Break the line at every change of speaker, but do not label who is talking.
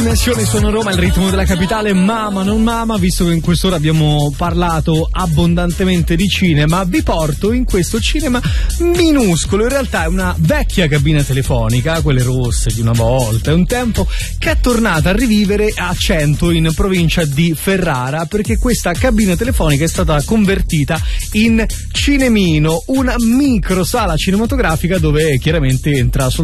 Connessione Suono Roma, il ritmo della capitale. Mama non mama, visto che in quest'ora abbiamo parlato abbondantemente di cinema, vi porto in questo cinema minuscolo. In realtà è una vecchia cabina telefonica, quelle rosse di una volta, è un tempo, che è tornata a rivivere a Cento, in provincia di Ferrara, perché questa cabina telefonica è stata convertita in cinemino, una micro sala cinematografica dove chiaramente entra soltanto